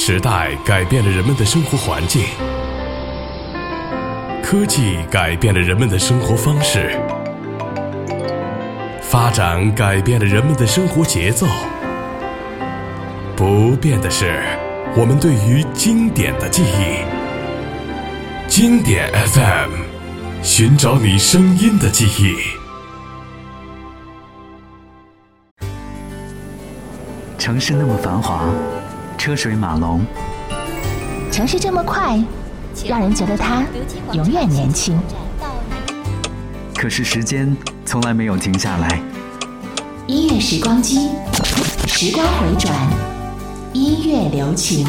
时代改变了人们的生活环境，科技改变了人们的生活方式，发展改变了人们的生活节奏。不变的是我们对于经典的记忆。经典 FM， 寻找你声音的记忆。 城市那么繁华，车水马龙， 城市这么快，让人觉得它永远年轻。 可是时间从来没有停下来。 音乐时光机，时光回转，音乐留情。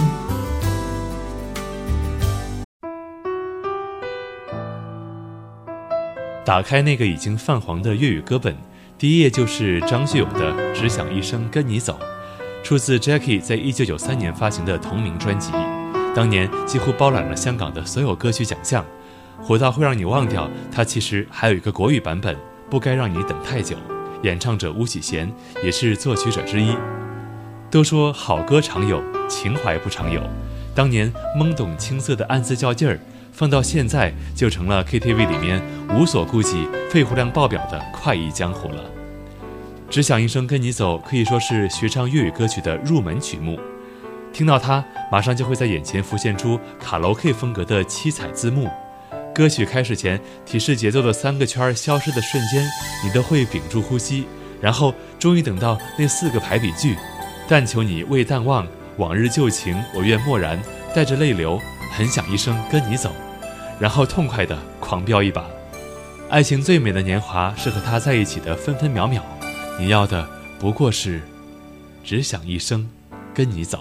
打开那个已经泛黄的粤语歌本，第一页就是张学友的《只想一生跟你走》，出自 Jackie 在1993年发行的同名专辑，当年几乎包揽了香港的所有歌曲奖项，火到会让你忘掉它其实还有一个国语版本，不该让你等太久，演唱者巫启贤也是作曲者之一。都说好歌常有，情怀不常有，当年懵懂青涩的暗自较劲儿，放到现在就成了 KTV 里面无所顾忌、肺活量爆表的快意江湖了。只想一生跟你走可以说是学唱粤语歌曲的入门曲目，听到它马上就会在眼前浮现出卡拉 OK 风格的七彩字幕。歌曲开始前提示节奏的3个圈消失的瞬间，你都会屏住呼吸，然后终于等到那4个排比句，但求你未淡忘，往日旧情我愿默然，带着泪流，很想一生跟你走，然后痛快地狂飙一把。爱情最美的年华是和他在一起的分分秒秒，你要的不过是只想一生跟你走。